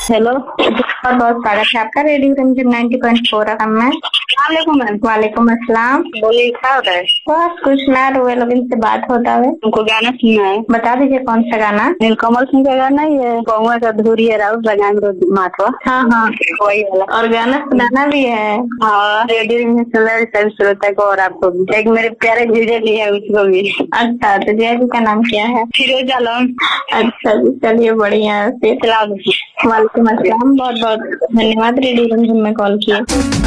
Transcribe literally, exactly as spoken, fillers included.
Hello. बहुत बहुत स्वागत है आपका रेडियो रंजन नाइन्टी पॉइंट फोर एफ एम में। मैम। वालेकुम अस्सलाम। बोलिए, क्या होता है? बस कुछ ना, रोए लोग इनसे बात होता है। हमको गाना सुनना है। बता दीजिए कौन सा गाना। नीलकमल सिंह का गाना ही है, कौआ का धूरी है राउत लगाए माथवा। हाँ हाँ, वही वाला। और गाना सुनाना भी है। हाँ, रेडियो रंजन सुन रहे सभी श्रोता को और आपको भी। एक मेरे प्यारे जीजा जी है, उसको भी। अच्छा, तो जीजा जी का नाम क्या है? फिरोज आलम। अच्छा जी, चलिए बढ़िया है फिर। वालेकुम अस्सलाम, बहुत बहुत धन्यवाद रेडियो रंजन में कॉल किए।